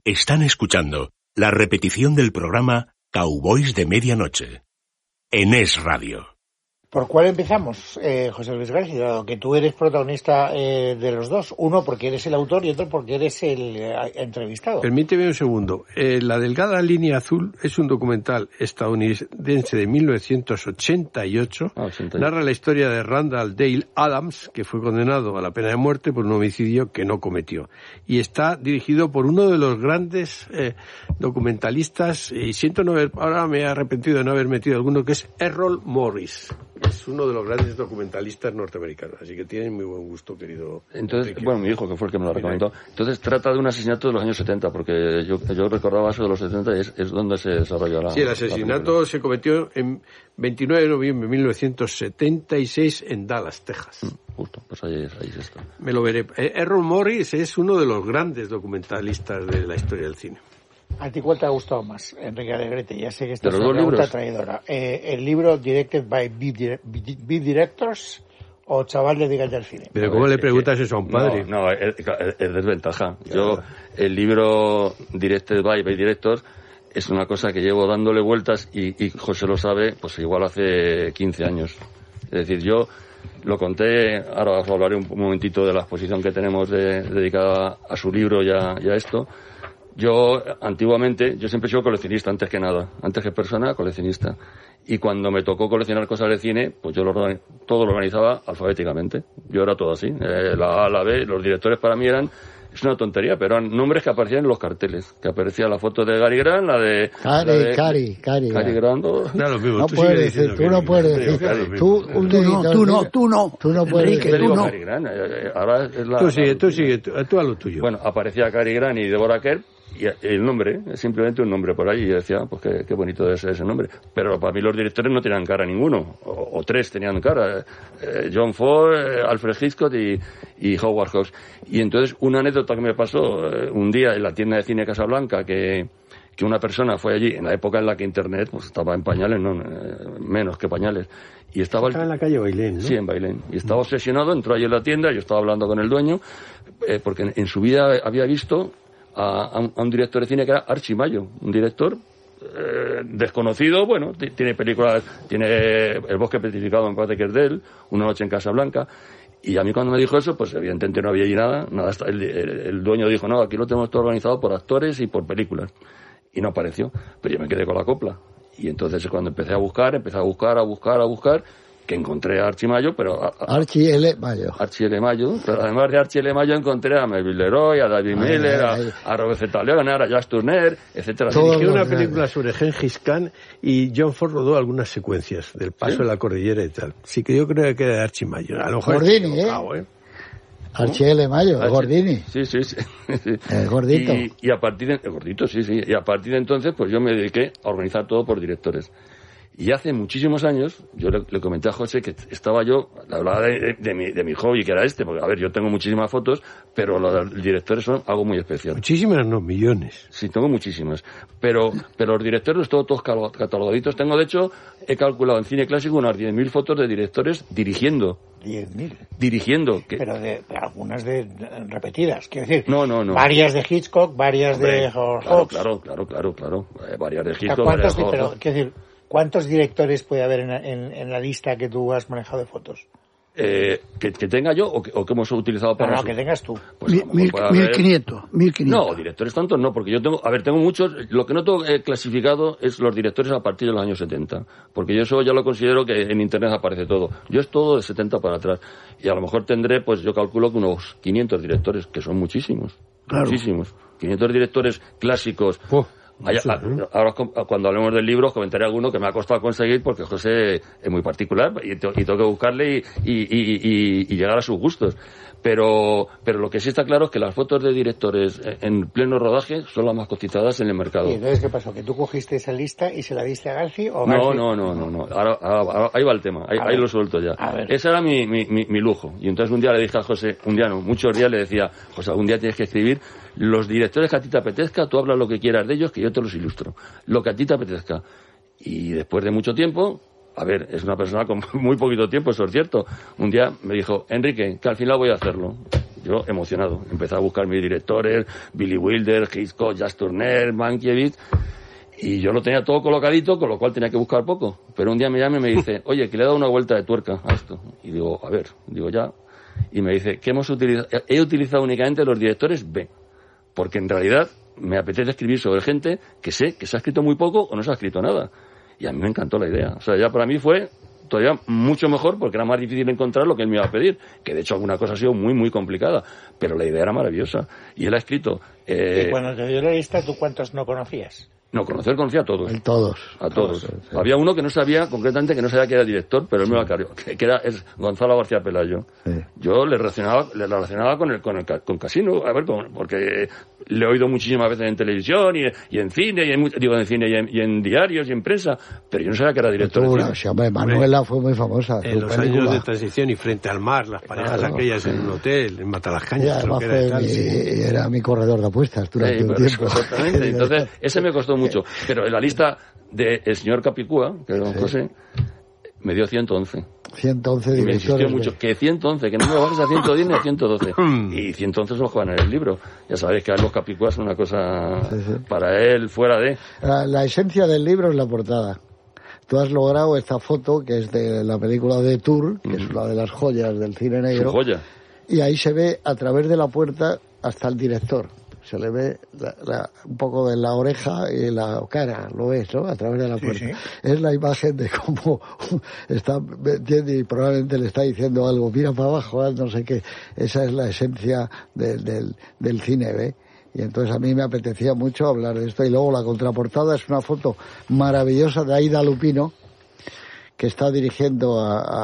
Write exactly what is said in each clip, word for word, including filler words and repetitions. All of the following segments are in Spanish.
Están escuchando la repetición del programa Cowboys de Medianoche en Es Radio. ¿Por cuál empezamos, eh, José Luis García? Dado que tú eres protagonista eh, de los dos. Uno porque eres el autor y otro porque eres el eh, entrevistado. Permíteme un segundo. Eh, La delgada línea azul es un documental estadounidense de mil novecientos ochenta y ocho. Ah, ochenta y ocho. Narra la historia de Randall Dale Adams, que fue condenado a la pena de muerte por un homicidio que no cometió. Y está dirigido por uno de los grandes eh, documentalistas, y siento no haber, ahora me he arrepentido de no haber metido alguno, que es Errol Morris. Es uno de los grandes documentalistas norteamericanos, así que tiene muy buen gusto, querido. Entonces, Enrique. bueno, mi hijo, que fue el que me lo recomendó. Entonces, trata de un asesinato de los años setenta, porque yo, yo recordaba eso de los setenta y es, es donde se desarrolló la... Sí, el asesinato se cometió en veintinueve de noviembre de mil novecientos setenta y seis en Dallas, Texas. Mm, justo, pues ahí es, ahí es esto. Me lo veré. Errol Morris es uno de los grandes documentalistas de la historia del cine. ¿A ti cuál te ha gustado más, Enrique Alegrete? Ya sé que esta es una pregunta traidora. Eh, ¿El libro Directed by Beat Directors o Chaval de Digas del Cine? Pero ¿cómo le preguntas eso a un padre? No, no es, es desventaja. Yo, el libro Directed by Beat Directors es una cosa que llevo dándole vueltas y, y José lo sabe, pues igual hace quince años. Es decir, yo lo conté, ahora os hablaré un momentito de la exposición que tenemos de, dedicada a su libro y a, y a esto. Yo, antiguamente, yo siempre he sido coleccionista antes que nada, antes que persona, coleccionista. Y cuando me tocó coleccionar cosas de cine, pues yo lo, todo lo organizaba alfabéticamente. Yo era todo así, eh, la A, la B, los directores para mí eran, es una tontería, pero eran nombres que aparecían en los carteles. Que aparecía la foto de Gary Grant, la de... Cari, la de, Cari, Cari. Cari Grant. No, no, mismo, no puedes decir, tú no puedes decir. Tú, un tú no, tú no, tú no. Tú no puedes Enrique, decir. tú no. Cary Grant, eh, ahora es la, tú sigue, la, tú sigue, tú, tú a lo tuyo. Bueno, aparecía Cary Grant y Deborah Kerr. Y el nombre, simplemente un nombre por ahí, y yo decía, pues qué, qué bonito debe ser ese nombre. Pero para mí los directores no tenían cara ninguno, o, o tres tenían cara, eh, John Ford, eh, Alfred Hitchcock y, y Howard Hawks. Y entonces una anécdota que me pasó eh, un día en la tienda de cine Casablanca, que, que una persona fue allí, en la época en la que Internet pues estaba en pañales, no, eh, menos que pañales. Y estaba, estaba en la calle Bailén, ¿no? Sí, en Bailén. Y estaba obsesionado, entró allí en la tienda, yo estaba hablando con el dueño, eh, porque en, en su vida había visto A, a, un, a un director de cine que era Archie Mayo, un director eh, desconocido, bueno, t- tiene películas, tiene El bosque petrificado en parte que es de él, Una noche en Casablanca, y a mí cuando me dijo eso, pues evidentemente no había allí nada, nada hasta el, el, el dueño dijo, no, aquí lo tenemos todo organizado por actores y por películas, y no apareció, pero yo me quedé con la copla, y entonces cuando empecé a buscar, empecé a buscar, a buscar, a buscar, que encontré a Archie Mayo, pero... A, a, Archie L. Mayo. Archie L. Mayo, pero además de Archie L. Mayo encontré a Melville Leroy, a David ay, Miller, ay, ay. a, a Robert Z. Leonard, a Jacques Tourneur, etcétera. Dirigió una película sobre Gengis Khan y John Ford rodó algunas secuencias del paso ¿sí? de la cordillera y tal. Sí que yo creo que era Archie Mayo. A lo mejor Gordini, ¿eh? ¿eh? Archie L. Mayo, Archie, Gordini. Sí, sí, sí. El gordito. Y, y a partir de... El gordito, sí, sí. Y a partir de entonces, pues yo me dediqué a organizar todo por directores. Y hace muchísimos años, yo le, le comenté a José que estaba yo, le hablaba de, de, de, mi, de mi hobby, que era este, porque a ver, yo tengo muchísimas fotos, pero los directores son algo muy especial. Muchísimas, no, millones. Sí, tengo muchísimas. Pero, pero los directores los tengo todos catalogaditos. Tengo, de hecho, he calculado en cine clásico unas diez mil fotos de directores dirigiendo. diez mil. Dirigiendo. Que... Pero de, de algunas de, de repetidas, quiero decir. No, no, no. Varias de Hitchcock, varias Hombre, de Howard claro, Hawks. Claro, claro, claro, claro. Eh, varias de Hitchcock, o sea, varias de Howard Hawks. Pero, quiero decir, ¿cuántos directores puede haber en, en, en la lista que tú has manejado de fotos? Eh, ¿que, ¿Que tenga yo o que, o que hemos utilizado para...? No, no, que tengas tú. Pues mil quinientos. No, directores tantos no, porque yo tengo... A ver, tengo muchos... Lo que no tengo eh, clasificado es los directores a partir de los años setenta. Porque yo eso ya lo considero que en Internet aparece todo. Yo es todo de setenta para atrás. Y a lo mejor tendré, pues yo calculo que unos quinientos directores, que son muchísimos. Claro. Muchísimos. quinientos directores clásicos... Oh. Allá, ahora cuando hablemos del libro os comentaré alguno que me ha costado conseguir porque José es muy particular y, te, y tengo que buscarle y, y, y, y, y llegar a sus gustos. Pero, pero lo que sí está claro es que las fotos de directores en pleno rodaje son las más cotizadas en el mercado. ¿Y entonces qué pasó? ¿Que tú cogiste esa lista y se la diste a Garci? O no, Garci? no, no, no, no. Ahora, ahora, ahora, ahí va el tema. Ahí, ahí lo suelto ya. Ese era mi, mi, mi, mi lujo. Y entonces un día le dije a José, un día no, muchos días le decía, pues algún día tienes que escribir los directores que a ti te apetezca, tú hablas lo que quieras de ellos, que yo te los ilustro. Lo que a ti te apetezca. Y después de mucho tiempo... A ver, es una persona con muy poquito tiempo, eso es cierto. Un día me dijo, Enrique, que al final voy a hacerlo. yo emocionado. Empecé a buscar mis directores, Billy Wilder, Hitchcock, Jacques Tourneur, Mankiewicz, y yo lo tenía todo colocadito, con lo cual tenía que buscar poco. Pero un día me llama y me dice, oye, que le he dado una vuelta de tuerca a esto. Y digo, a ver, digo ya. Y me dice, que hemos utilizado, he utilizado únicamente los directores B, porque en realidad me apetece escribir sobre gente que sé que se ha escrito muy poco o no se ha escrito nada. Y a mí me encantó la idea. O sea, ya para mí fue todavía mucho mejor, porque era más difícil encontrar lo que él me iba a pedir, que de hecho alguna cosa ha sido muy, muy complicada, pero la idea era maravillosa. Y él ha escrito... Eh, y cuando te dio la lista, ¿tú cuántos no conocías? No, conocer conocía a todos. A todos. A todos. todos sí. Había uno que no sabía, concretamente, que no sabía que era director, pero él me lo aclaró, que, que era es Gonzalo García Pelayo. Sí. Yo le relacionaba, le relacionaba con el, con el con Casino, a ver, con, porque le he oído muchísimas veces en televisión y, y en cine, y en, digo, en cine y en, y en diarios y en prensa, pero yo no sabía que era director. Una, sí, hombre, Manuela fue muy famosa. En los película. años de transición y frente al mar, las parejas claro. aquellas en un hotel, en Matalascañas. Creo que era, tal, mi, sí. era mi corredor de apuestas durante sí, un tiempo. Exactamente. Entonces, ese me costó mucho. Pero el lista del señor Capicúa, que era don sí. José, me dio ciento once. ciento once y me insistió mucho, que ciento once, que no me bajes a ciento diez ni a ciento doce. Y ciento once son los que van en el libro. Ya sabéis que los Capicúas son una cosa sí, sí. para él fuera de... La, la esencia del libro es la portada. Tú has logrado esta foto, que es de la película de Tour, que mm. es una de las joyas del cine negro. Su joya. Y ahí se ve a través de la puerta hasta el director. Se le ve la, la, un poco de la oreja y la cara, lo ves, ¿no? A través de la puerta. Sí, sí. Es la imagen de cómo está, entiende, y probablemente le está diciendo algo, mira para abajo, no sé qué. Esa es la esencia de, del, del cine, ¿ve? Y entonces a mí me apetecía mucho hablar de esto. Y luego la contraportada es una foto maravillosa de Aida Lupino, que está dirigiendo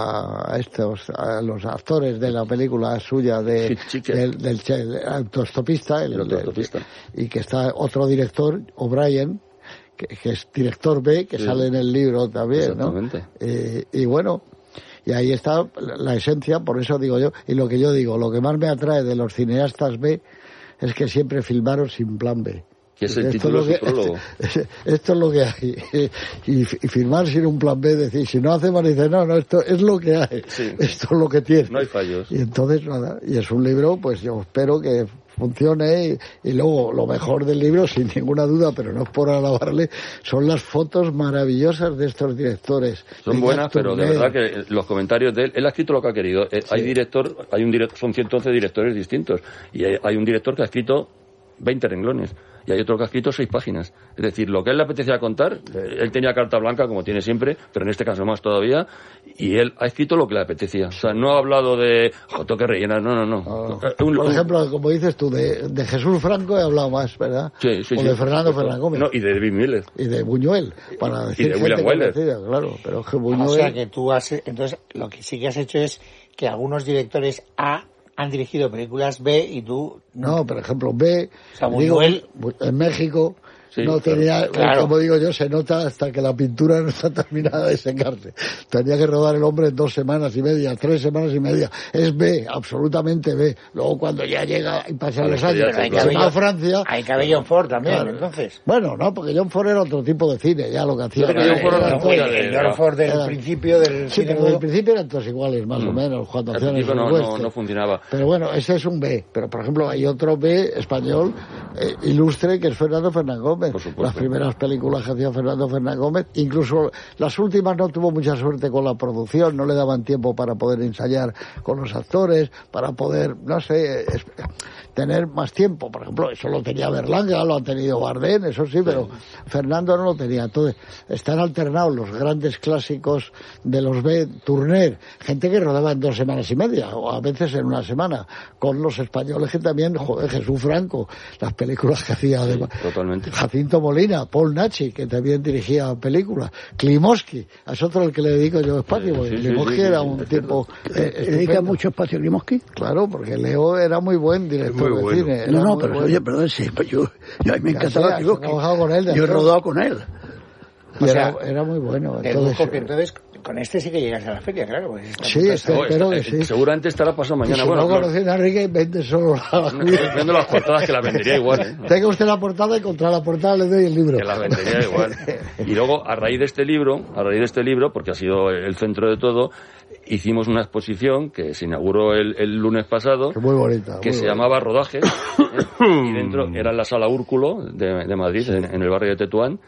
a, a estos, a los actores de la película suya de, sí, del, del, del autostopista, el, el autostopista. El, y que está otro director, O'Brien, que, que es director B, que sí. sale en el libro también, ¿no? Eh, y bueno, y ahí está la esencia, por eso digo yo, y lo que yo digo, lo que más me atrae de los cineastas B es que siempre filmaron sin plan B. Que es el título de su prólogo. Esto es lo que hay. Y, y firmar sin un plan B, decir, si no hace mal, dice, no, no, esto es lo que hay. Sí. Esto es lo que tiene. No hay fallos. Y entonces, nada, y es un libro, pues yo espero que funcione. Y, y luego, lo mejor del libro, sin ninguna duda, pero no es por alabarle, son las fotos maravillosas de estos directores. Son buenas, pero de verdad que los comentarios de él, él ha escrito lo que ha querido. Sí. Hay director, hay un director, son ciento once directores distintos. Y hay, hay un director que ha escrito veinte renglones. Y hay otro que ha escrito seis páginas. Es decir, lo que a él le apetecía contar, él tenía carta blanca, como tiene siempre, pero en este caso más todavía, y él ha escrito lo que le apetecía. O sea, no ha hablado de, joder, que rellenar, no, no, no. Oh. Un, Por ejemplo, un... como dices tú, de, de Jesús Franco he hablado más, ¿verdad? Sí, sí, o sí. de Fernando Fernán Gómez. No, y de David Miller. Y de Buñuel, para decir y de William Wyler. Claro, pero que Buñuel... O sea, que tú has... Entonces, lo que sí que has hecho es que algunos directores A han dirigido películas B y tú... No, por ejemplo, B, o sea, Buñuel... digo, en México sí, no tenía, claro. como digo yo, se nota hasta que la pintura no está terminada de secarse. Tenía que rodar el hombre en dos semanas y media, tres semanas y media. Es B, absolutamente B. Luego cuando ya llega y pasan los años, hay se va a Francia... Hay que haber John Ford también, claro. entonces. Bueno, no, porque John Ford era otro tipo de cine, ya lo que hacía. Pero John Ford era el, el, el John Ford del era, principio del sí, cine. Pero del principio eran todos iguales, más mm. o menos, cuando hacían el no, no, no funcionaba. Pero bueno, ese es un B. Pero, por ejemplo, hay otro B español eh, ilustre que es Fernando Fernán Gómez. Por supuesto. Las primeras películas que hacía Fernando Fernán Gómez, incluso las últimas no tuvo mucha suerte con la producción, no le daban tiempo para poder ensayar con los actores, para poder, no sé, es, tener más tiempo. Por ejemplo, eso lo tenía Berlanga, lo ha tenido Bardem, eso sí, pero sí. Fernando no lo tenía. Entonces, están alternados los grandes clásicos de los B, Tourneur, gente que rodaba en dos semanas y media, o a veces en una semana, con los españoles que también, joder, Jesús Franco, las películas que hacía, sí, además, totalmente. Jacinto Molina, Paul Nachi, que también dirigía películas, Klimovsky, es otro al que le dedico yo espacio, porque sí, Klimovsky sí, sí, era un tipo... Eh, ¿Dedica mucho espacio a Klimovsky? Claro, porque Leo era muy buen director muy de bueno. cine. No, no, pero bueno. oye, perdón, sí, pues yo, yo a mí me encantaba Klimovsky. Con él, yo he rodado con él. Y o sea, era, era muy bueno. Entonces, entonces, con este sí que llegas a la feria, claro. Pues sí, este, no, espero está, que sí. Seguramente estará pasado mañana. Y si bueno, no conocen a Enrique, vende solo la... Vendo las portadas, que las vendería igual. ¿eh? Tenga usted la portada y contra la portada le doy el libro. Que las vendería igual. Y luego, a raíz de este libro, a raíz de este libro, porque ha sido el centro de todo, hicimos una exposición que se inauguró el, el lunes pasado, muy bonita, que muy se bonita. llamaba Rodajes, ¿eh? Y dentro era en la sala Úrculo de, de Madrid, sí. en, en el barrio de Tetuán,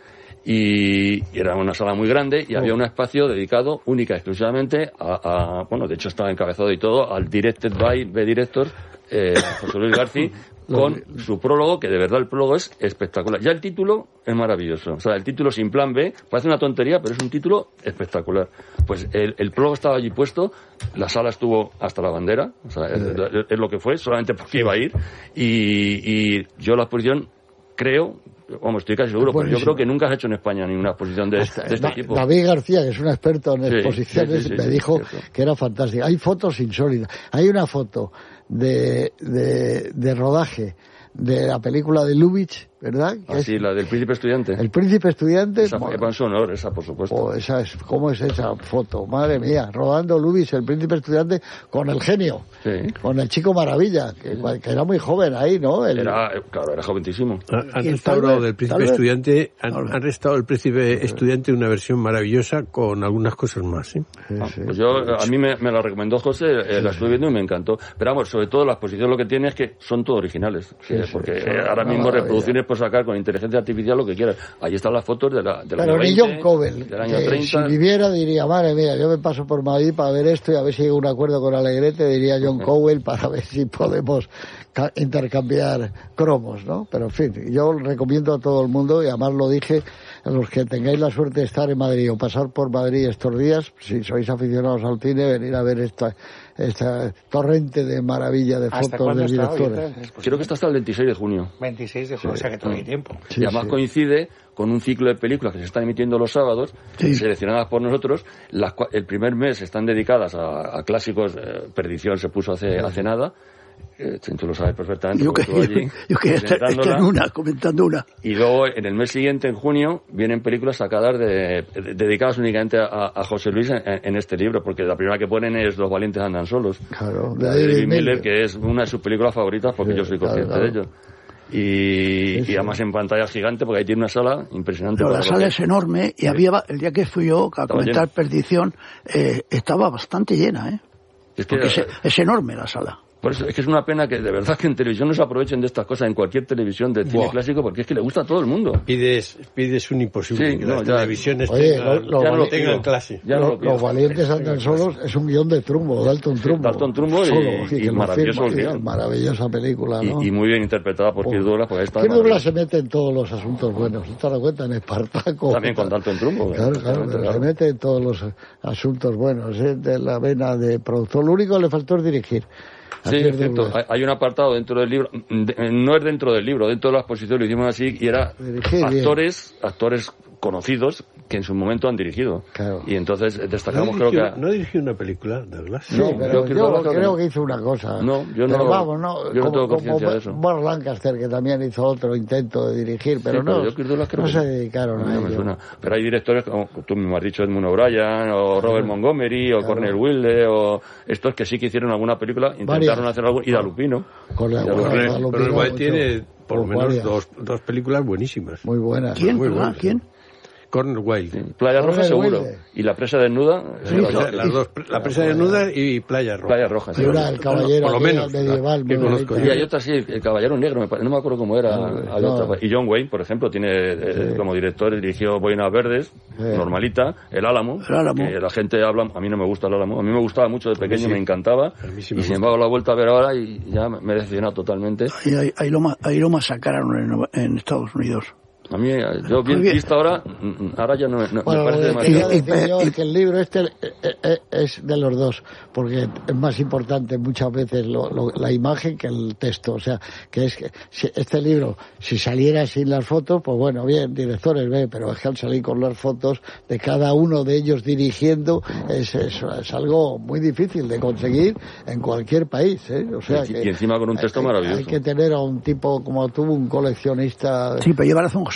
y era una sala muy grande y oh. había un espacio dedicado única, exclusivamente a, a, bueno, de hecho estaba encabezado y todo, al Directed by B Director, eh, José Luis García, con su prólogo, que de verdad el prólogo es espectacular. Ya el título es maravilloso. O sea, el título Sin Plan B parece una tontería, pero es un título espectacular. Pues el, el prólogo estaba allí puesto, la sala estuvo hasta la bandera, o sea, es, es lo que fue, solamente porque iba a ir, y, y yo la exposición creo... Vamos, estoy casi seguro, pero yo creo que nunca has hecho en España ninguna exposición de, de este da, tipo. David García, que es un experto en sí, exposiciones, sí, sí, sí, me sí, dijo sí, que era fantástica. Hay fotos insólitas. Hay una foto de, de, de rodaje de la película de Lubitsch, ¿verdad? Ah, sí, la del Príncipe Estudiante. El Príncipe Estudiante. Esa fue en su honor, esa, por supuesto. Oh, esa es, ¿cómo es esa foto? Madre mía, rodando Lubitsch, el Príncipe Estudiante, con el genio, sí. con el chico maravilla, que, sí. que era muy joven ahí, ¿no? El... Era, claro, era joventísimo. Han restaurado del Príncipe Estudiante, han, han restaurado el Príncipe Estudiante una versión maravillosa con algunas cosas más, ¿sí? sí, ah, sí. Pues yo, a mí me, me la recomendó José, eh, la estuve viendo y me encantó. Pero vamos, sobre todo la exposición lo que tiene es que son todos originales. Sí, eh, sí, porque sí, eh, ahora mismo maravilla. Reproducciones por sacar con inteligencia artificial lo que quieras. Ahí están las fotos de la, de la Pero año ni veinte, John Covell, del año que treinta. si viviera diría, madre mía, yo me paso por Madrid para ver esto y a ver si hay un acuerdo con Alegrete, diría John Covell, para ver si podemos intercambiar cromos, ¿no? Pero en fin, yo recomiendo a todo el mundo, y además lo dije, a los que tengáis la suerte de estar en Madrid o pasar por Madrid estos días, si sois aficionados al cine, venir a ver esta, esta torrente de maravilla de fotos de directores. Creo que está hasta el veintiséis de junio. veintiséis de junio, sí. O sea que todavía hay tiempo. Sí, y además sí. coincide con un ciclo de películas que se están emitiendo los sábados, sí. seleccionadas por nosotros. Las, el primer mes están dedicadas a, a clásicos, eh, Perdición se puso hace, sí. hace nada. Eh, tú lo sabes perfectamente. Yo, que, allí, yo, yo quería estar, estar en una, comentando una. Y luego, en el mes siguiente, en junio, vienen películas sacadas de, de, dedicadas únicamente a, a José Luis en, en este libro, porque la primera que ponen es Los valientes andan solos. Claro, de David, David Miller, Miller, que es una de sus películas favoritas, porque sí, yo soy consciente claro, claro. de ello. Y, sí, sí. y además en pantalla gigante, porque ahí tiene una sala impresionante. Pero la sala es enorme, y sí. había, el día que fui yo a comentar llena. Perdición, eh, estaba bastante llena, ¿eh? Es que es, es enorme la sala. Por eso es que es una pena que de verdad que en televisión no se aprovechen de estas cosas, en cualquier televisión de cine wow. clásico, porque es que le gusta a todo el mundo. Pides, pides un imposible, sí, que no, las ya, televisiones oye, tengan, lo, lo ya vali- no tengan clase. Ya lo, no lo los valientes andan solos es un guión de Trumbo, Dalton Trumbo. Dalton Trumbo solo, y, y, y maravilloso firma, guión. Maravillosa película, ¿no? Y, y muy bien interpretada por oh. Kirk Douglas, porque ahí está. Kirk Douglas se mete en todos los asuntos buenos. ¿Te das cuenta? En Espartaco. También con Dalton Trumbo. Claro, claro, pero claro. se mete en todos los asuntos buenos, ¿eh? De la vena de productor. Lo único que le faltó es dirigir. Sí, es cierto. Hay un apartado dentro del libro, no es dentro del libro, dentro de la exposición lo hicimos así, y era Dirigir actores, bien. actores conocidos que en su momento han dirigido. Claro. Y entonces destacamos, ¿No dirigió, creo que... ¿No dirigió una película, Douglas? Sí, no, pero yo, yo creo, creo que hizo una cosa. No, yo no, pero vamos, no, yo no como, tengo conciencia como de eso. Bob Lancaster, que también hizo otro intento de dirigir, pero sí, no, pero yo no no se dedicaron a, a ello. Pero hay directores, como tú mismo has dicho, Edmund O'Brien, o Robert ah, Montgomery, o claro. Cornel Wilde, o estos que sí que hicieron alguna película, intentaron Varias. hacer algo, y Dalupino. Cornel Wilde tiene por lo menos dos, dos películas buenísimas. Muy buenas. ¿Quién? Muy buenas. ¿Quién? Cornel Wilde. Sí. Playa Roja seguro. Wilde. Y La presa desnuda. Sí, las, las dos, La presa desnuda y Playa Roja. Playa Roja. Sí. Una, el caballero por lo menos, medieval. Que conozco. Y hay otra, sí, El caballero negro, no me acuerdo cómo era. No, no. Otra. Y John Wayne, por ejemplo, tiene sí. eh, como director, dirigió Boinas Verdes, sí. normalita, El Álamo. El Álamo. Que la gente habla, a mí no me gusta El Álamo, a mí me gustaba mucho de pequeño, sí. me encantaba. Sí y me sin embargo la he vuelto a ver ahora y ya me he decepcionado totalmente. Ahí, ahí, ahí, lo, ahí lo masacraron en, en Estados Unidos. A mí, yo bien visto ahora, ahora ya no, no bueno, me parece demasiado. Decía yo es que el libro este es de los dos, porque es más importante muchas veces lo, lo, la imagen que el texto. O sea, que es que si este libro, si saliera sin las fotos, pues bueno, bien, directores, ve, pero es que al salir con las fotos de cada uno de ellos dirigiendo, es, es, es algo muy difícil de conseguir en cualquier país, ¿eh? O sea, y, que y encima con un texto hay, maravilloso. Hay que tener a un tipo como tú, un coleccionista. Sí, pero lleva razón José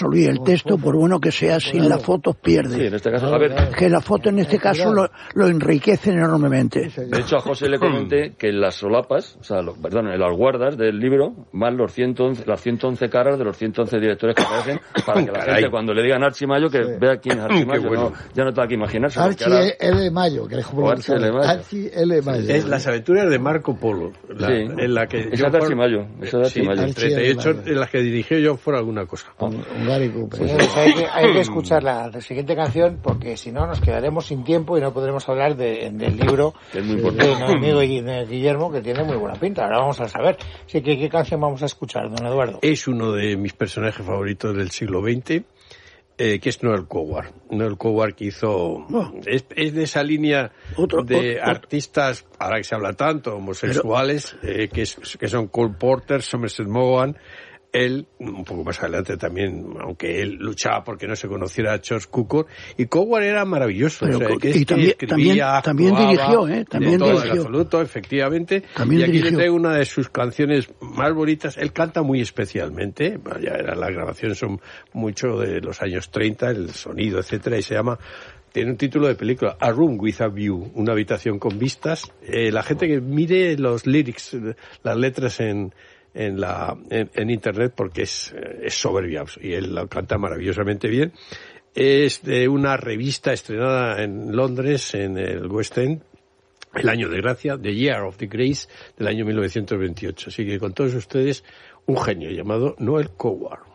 caso, Luis, el texto, por bueno que sea, sin las fotos pierde. Sí, en este caso, a ver... Que la foto en este caso lo, lo enriquece enormemente. De hecho, a José le comenté que las solapas, o sea, lo, perdón, en las guardas del libro, van los ciento once, las ciento once caras de los ciento once directores que aparecen, para que la gente, cuando le digan Archie Mayo, que sí. vea quién es Archie Mayo. Bueno. No, ya no tenga que imaginarse. Archie ahora... L. Mayo, que es como Archie L. Mayo. Archie L. Mayo. Es las aventuras de Marco Polo. La, sí. En la que esa de Archie Mayo. Esa de Archie sí, Mayo. El treinta y ocho en las que dirigió yo fuera alguna cosa. Un, un Gary Cooper. Señores, hay que, hay que escuchar la, la siguiente canción, porque si no nos quedaremos sin tiempo y no podremos hablar de, del libro es muy de mi amigo Guillermo, que tiene muy buena pinta. Ahora vamos a saber. Así que, ¿qué canción vamos a escuchar, don Eduardo? Es uno de mis personajes favoritos del siglo veinte, eh, que es Noel Coward. Noel Coward, que hizo... Oh. Es, es de esa línea otro, de otro, artistas, ahora que se habla tanto, homosexuales, pero... eh, que, es, que son Cole Porter, Somerset Maugham. Él, un poco más adelante también, aunque él luchaba porque no se conociera a George Cukor, y Coward era maravilloso. Pero, o sea, que y también, escribía, también, también dirigió, ¿eh? También todo dirigió. En absoluto, efectivamente. También y aquí dirigió. le traigo una de sus canciones más bonitas. Él canta muy especialmente, ya era, las grabaciones son mucho de los años treinta, el sonido, etcétera, y se llama... Tiene un título de película, A Room with a View, una habitación con vistas. Eh, la gente que mire los lyrics, las letras en... en la en, en internet, porque es, es soberbia y él lo canta maravillosamente bien. Es de una revista estrenada en Londres, en el West End, el año de gracia, The Year of the Grace, del año mil novecientos veintiocho. Así que con todos ustedes, un genio llamado Noel Coward.